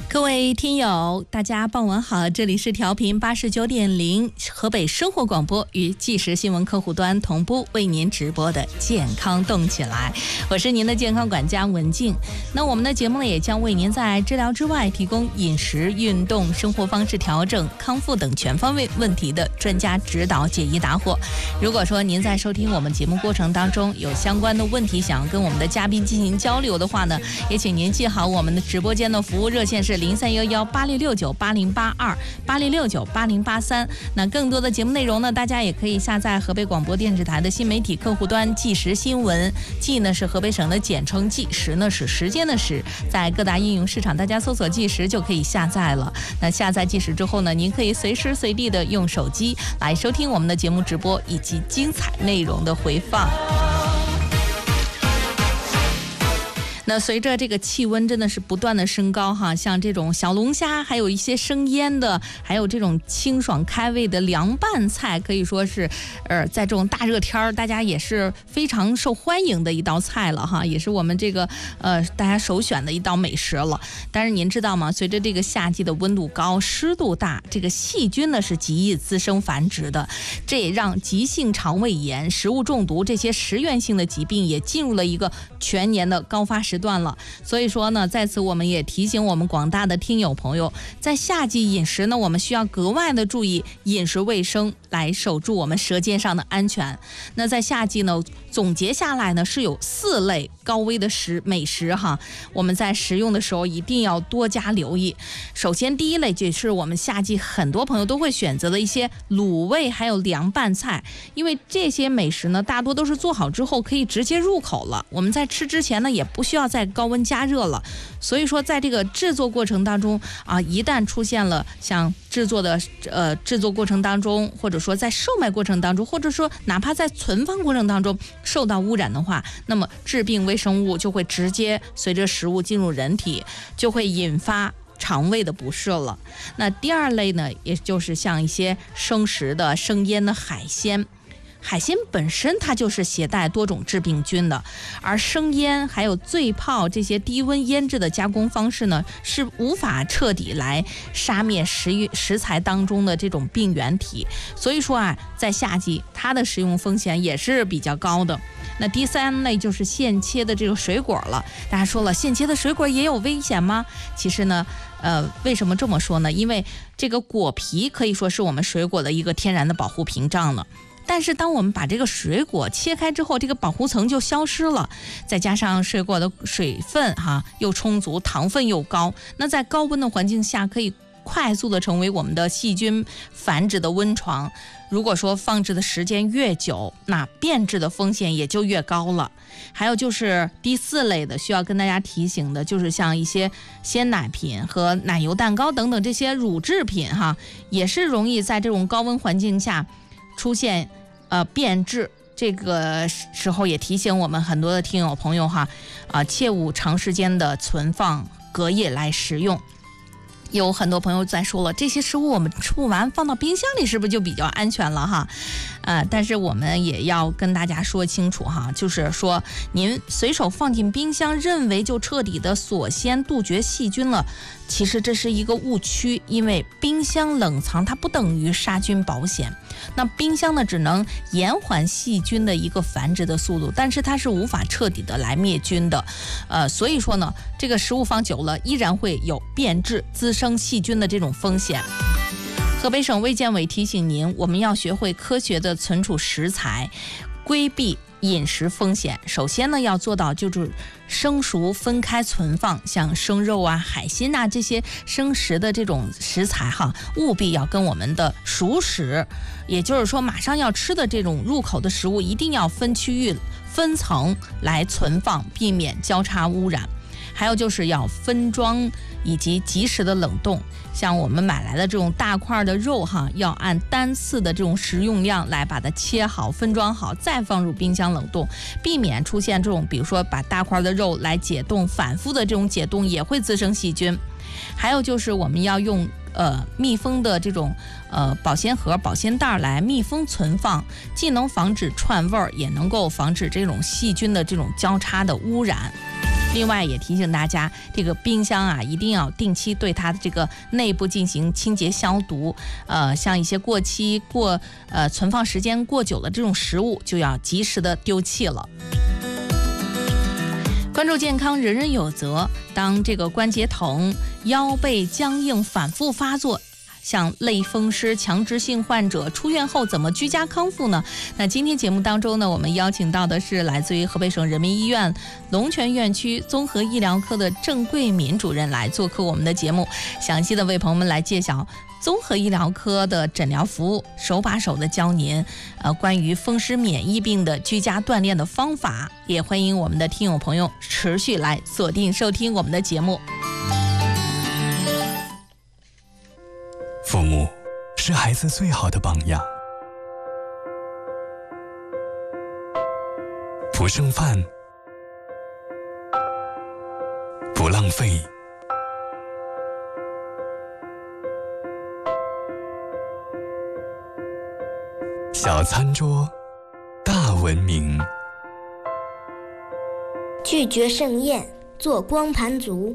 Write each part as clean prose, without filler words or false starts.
各位听友，大家傍晚好，这里是调频89.0河北生活广播与即时新闻客户端同步为您直播的健康动起来，我是您的健康管家文静。那我们的节目呢，也将为您在治疗之外提供饮食、运动、生活方式调整、康复等全方位问题的专家指导、解疑答惑。如果说您在收听我们节目过程当中有相关的问题想要跟我们的嘉宾进行交流的话呢，也请您记好我们的直播间的服务热线是0311-8669-8082、8669-8083。那更多的节目内容呢，大家也可以下载河北广播电视台的新媒体客户端即时新闻，即呢是河北省的简称，即时呢是时间的时，在各大应用市场大家搜索即时就可以下载了。那下载即时之后呢，您可以随时随地的用手机来收听我们的节目直播以及精彩内容的回放。那随着这个气温真的是不断的升高哈，像这种小龙虾，还有一些生腌的，还有这种清爽开胃的凉拌菜，可以说是在这种大热天大家也是非常受欢迎的一道菜了哈，也是我们这个大家首选的一道美食了。但是您知道吗？随着这个夏季的温度高、湿度大，这个细菌呢是极易滋生繁殖的，这也让急性肠胃炎、食物中毒这些食源性的疾病也进入了一个全年的高发时段了。所以说呢，在此我们也提醒我们广大的听友朋友，在夏季饮食呢，我们需要格外的注意饮食卫生，来守住我们舌尖上的安全。那在夏季呢，总结下来呢是有4类高危的美食哈，我们在食用的时候一定要多加留意。首先第一类就是我们夏季很多朋友都会选择的一些卤味还有凉拌菜，因为这些美食呢大多都是做好之后可以直接入口了，我们在吃之前呢也不需要再高温加热了。所以说在这个制作过程当中啊，一旦出现了像制作过程当中，或者说在售卖过程当中，或者说哪怕在存放过程当中受到污染的话，那么致病微生物就会直接随着食物进入人体，就会引发肠胃的不适了。那第二类呢，也就是像一些生食的、生腌的海鲜。海鲜本身它就是携带多种致病菌的，而生腌还有醉泡这些低温腌制的加工方式呢，是无法彻底来杀灭食材当中的这种病原体。所以说啊，在夏季它的食用风险也是比较高的。那第三类就是现切的这个水果了。大家说了，现切的水果也有危险吗？其实呢，为什么这么说呢？因为这个果皮可以说是我们水果的一个天然的保护屏障了。但是当我们把这个水果切开之后，这个保护层就消失了，再加上水果的水分又充足，糖分又高，那在高温的环境下可以快速的成为我们的细菌繁殖的温床。如果说放置的时间越久，那变质的风险也就越高了。还有就是第4类的需要跟大家提醒的，就是像一些鲜奶品和奶油蛋糕等等这些乳制品也是容易在这种高温环境下出现变质。这个时候也提醒我们很多的听友朋友切勿长时间的存放隔夜来食用。有很多朋友在说了，这些食物我们吃不完放到冰箱里是不是就比较安全了但是我们也要跟大家说清楚就是说您随手放进冰箱认为就彻底的锁鲜杜绝细菌了，其实这是一个误区。因为冰箱冷藏它不等于杀菌保险，那冰箱呢只能延缓细菌的一个繁殖的速度，但是它是无法彻底的来灭菌的。所以说呢，这个食物放久了依然会有变质滋生细菌的这种风险。河北省卫健委提醒您，我们要学会科学的存储食材，规避饮食风险。首先呢，要做到就是生熟分开存放，像生肉海鲜这些生食的这种食材务必要跟我们的熟食，也就是说马上要吃的这种入口的食物，一定要分区域分层来存放，避免交叉污染。还有就是要分装以及及时的冷冻，像我们买来的这种大块的肉要按单次的这种食用量来把它切好分装好，再放入冰箱冷冻，避免出现这种比如说把大块的肉来解冻，反复的这种解冻也会滋生细菌。还有就是我们要用密封的这种保鲜盒、保鲜袋来密封存放，既能防止串味儿，也能够防止这种细菌的这种交叉的污染。 另外也提醒大家，这个冰箱啊一定要定期对它的这个内部进行清洁消毒。像一些过期存放时间过久的这种食物，就要及时的丢弃了。关注健康，人人有责。当这个关节疼、腰背僵硬反复发作，像类风湿强直性患者出院后怎么居家康复呢？那今天节目当中呢，我们邀请到的是来自于河北省人民医院龙泉院区综合医疗科的郑桂敏主任来做客我们的节目，详细的为朋友们来介绍综合医疗科的诊疗服务，手把手的教您关于风湿免疫病的居家锻炼的方法。也欢迎我们的听友朋友持续来锁定收听我们的节目。 父母是孩子最好的榜样，不剩饭，不浪费，小餐桌，大文明。 拒绝盛宴，做光盘族。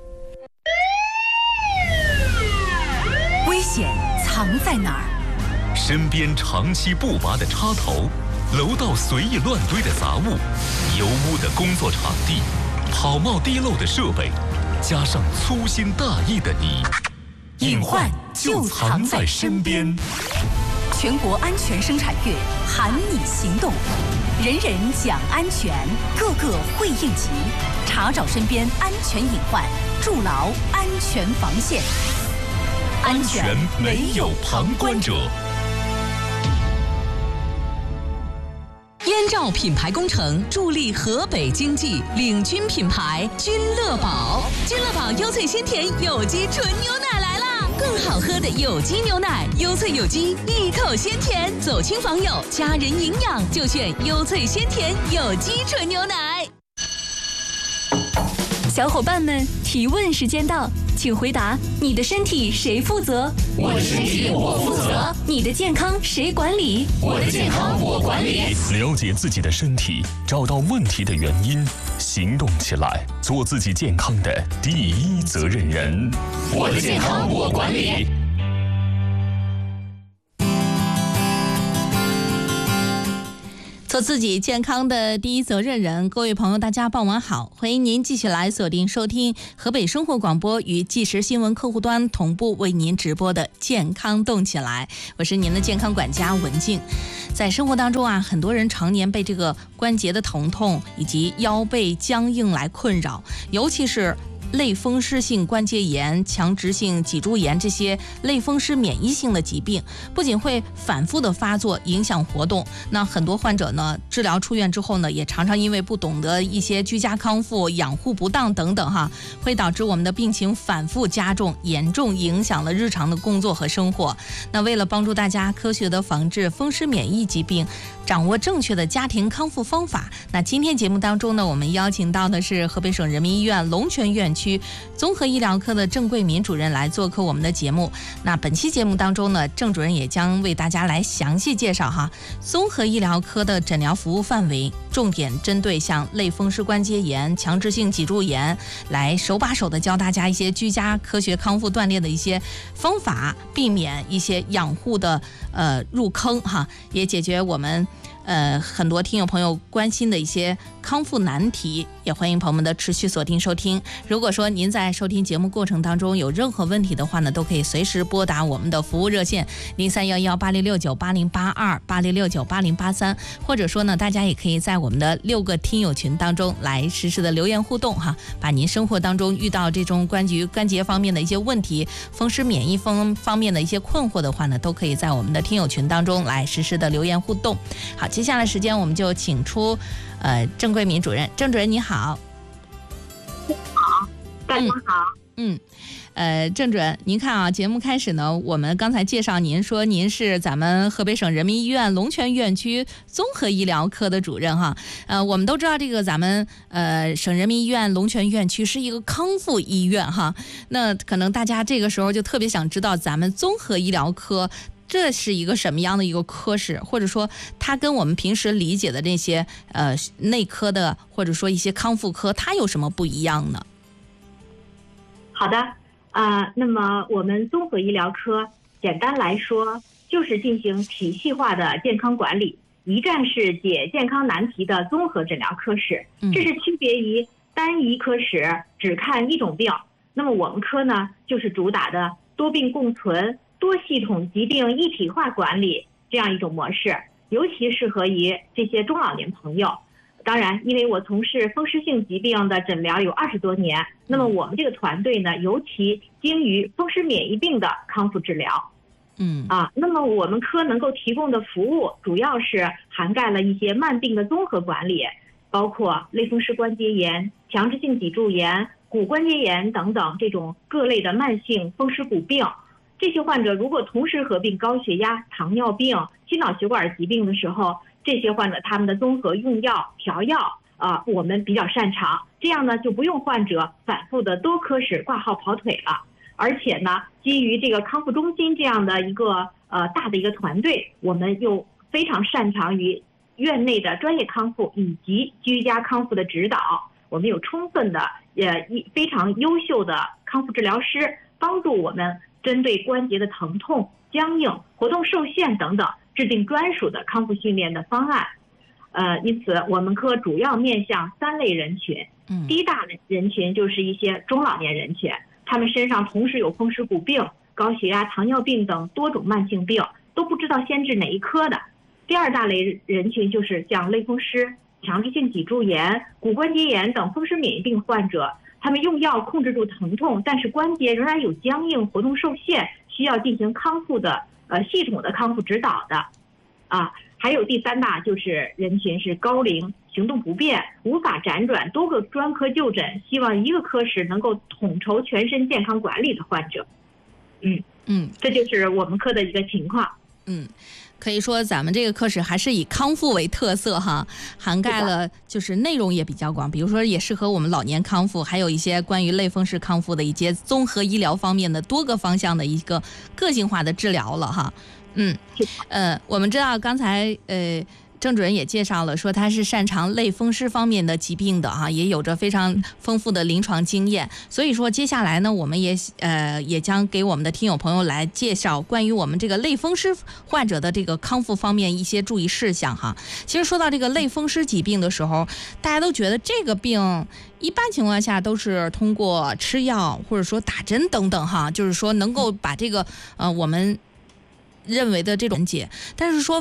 危险藏在哪儿？ 身边长期不拔的插头，楼道随意乱堆的杂物，油污的工作场地，跑冒滴漏的设备，加上粗心大意的你， 隐患就藏在身边。全国安全生产月喊你行动，人人讲安全，个个会应急，查找身边安全隐患，筑牢安全防线。 安全没有旁观者。 燕赵品牌工程助力河北经济，领军品牌君乐宝。君乐宝优萃鲜甜有机纯牛奶来啦！更好喝的有机牛奶，优萃有机，一口鲜甜，走亲访友，家人营养就选优萃鲜甜有机纯牛奶。小伙伴们，提问时间到，请回答：你的身体谁负责？ 我的身体我负责。 你的健康谁管理？ 我的健康我管理。 了解自己的身体，找到问题的原因，行动起来，做自己健康的第一责任人。 我的健康我管理。 做自己健康的第一责任人。各位朋友大家傍晚好，欢迎您继续来锁定收听河北生活广播与即时新闻客户端同步为您直播的健康动起来，我是您的健康管家文静。在生活当中啊，很多人常年被这个关节的疼痛以及腰背僵硬来困扰，尤其是类风湿性关节炎、强直性脊柱炎这些类风湿免疫性的疾病，不仅会反复的发作，影响活动。那很多患者呢，治疗出院之后呢，也常常因为不懂得一些居家康复、养护不当等等会导致我们的病情反复加重，严重影响了日常的工作和生活。那为了帮助大家科学的防治风湿免疫疾病，掌握正确的家庭康复方法，那今天节目当中呢，我们邀请到的是河北省人民医院龙泉院区综合医疗科的郑桂敏主任来做客我们的节目。那本期节目当中呢，郑主任也将为大家来详细介绍综合医疗科的诊疗服务范围，重点针对像类风湿关节炎、强直性脊柱炎，来手把手的教大家一些居家科学康复锻炼的一些方法，避免一些养护的入坑也解决我们很多听友朋友关心的一些康复难题，也欢迎朋友们的持续锁定收听。如果说您在收听节目过程当中有任何问题的话呢，都可以随时拨打我们的服务热线03118669808286698083，或者说呢，大家也可以在我们的6个听友群当中来实时的留言互动把您生活当中遇到这种关于关节方面的一些问题、风湿免疫方面的一些困惑的话呢，都可以在我们的听友群当中来实时的留言互动。好，接下来时间我们就请出郑桂敏主任。郑主任你好。 好，大家好。 郑主任，您看节目开始呢，我们刚才介绍您说您是咱们河北省人民医院龙泉院区综合医疗科的主任我们都知道这个咱们省人民医院龙泉院区是一个康复医院那可能大家这个时候就特别想知道咱们综合医疗科这是一个什么样的一个科室，或者说它跟我们平时理解的这些内科的或者说一些康复科，它有什么不一样呢？ 好的，那么我们综合医疗科简单来说就是进行体系化的健康管理，一站式解健康难题的综合诊疗科室，这是区别于单一科室只看一种病。那么我们科呢，就是主打的多病共存、多系统疾病一体化管理这样一种模式，尤其适合于这些中老年朋友。当然，因为我从事风湿性疾病的诊疗有20多年，那么我们这个团队呢，尤其精于风湿免疫病的康复治疗。那么我们科能够提供的服务主要是涵盖了一些慢病的综合管理，包括类风湿关节炎、强直性脊柱炎、骨关节炎等等这种各类的慢性风湿骨病。这些患者如果同时合并高血压、糖尿病、心脑血管疾病的时候，这些患者他们的综合用药调药我们比较擅长，这样呢就不用患者反复的多科室挂号跑腿了。而且呢，基于这个康复中心这样的一个大的一个团队，我们又非常擅长于院内的专业康复以及居家康复的指导。我们有充分的非常优秀的康复治疗师，帮助我们针对关节的疼痛、僵硬、活动受限等等，制定专属的康复训练的方案。因此我们科主要面向3类人群。第一大人群就是一些中老年人群，他们身上同时有风湿骨病、高血压、糖尿病等多种慢性病，都不知道先治哪一科的。第二大类人群就是像类风湿、强直性脊柱炎、骨关节炎等风湿免疫病患者，他们用药控制住疼痛，但是关节仍然有僵硬、活动受限，需要进行康复的系统的康复指导的。还有第3大就是人群是高龄、行动不便、无法辗转多个专科就诊，希望一个科室能够统筹全身健康管理的患者。这就是我们科的一个情况。 可以说咱们这个科室还是以康复为特色哈，涵盖了就是内容也比较广，比如说也适合我们老年康复，还有一些关于类风湿康复的一些综合医疗方面的多个方向的一个个性化的治疗了哈。我们知道刚才郑主任也介绍了，说他是擅长类风湿方面的疾病的也有着非常丰富的临床经验。所以说接下来呢，我们也将给我们的听友朋友来介绍关于我们这个类风湿患者的这个康复方面一些注意事项哈。其实说到这个类风湿疾病的时候，大家都觉得这个病一般情况下都是通过吃药或者说打针等等哈，就是说能够把这个我们认为的这种解，但是说